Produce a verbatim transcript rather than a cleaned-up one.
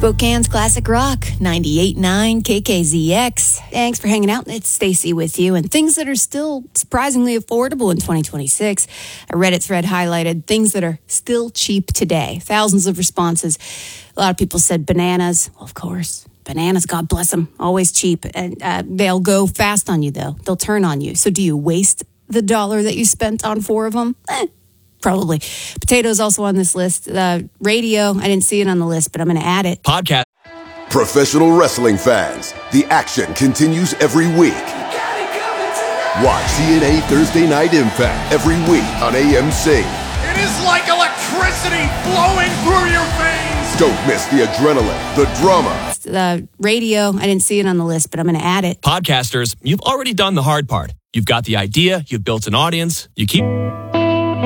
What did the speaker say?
Spokane's Classic Rock, ninety-eight point nine K K Z X. Thanks for hanging out. It's Stacy with you. And things that are still surprisingly affordable in twenty twenty-six. A Reddit thread highlighted things that are still cheap today. Thousands of responses. A lot of people said bananas. Well, of course. Bananas, God bless them, always cheap. And uh, they'll go fast on you, though. They'll turn on you. So do you waste the dollar that you spent on four of them? Eh. Probably. Potatoes also on this list. Uh, radio, I didn't see it on the list, but I'm going to add it. Podcast. Professional wrestling fans, the action continues every week. Watch T N A Thursday Night Impact every week on A M C. It is like electricity flowing through your veins. Don't miss the adrenaline, the drama. Uh, radio, I didn't see it on the list, but I'm going to add it. Podcasters, you've already done the hard part. You've got the idea, you've built an audience, you keep...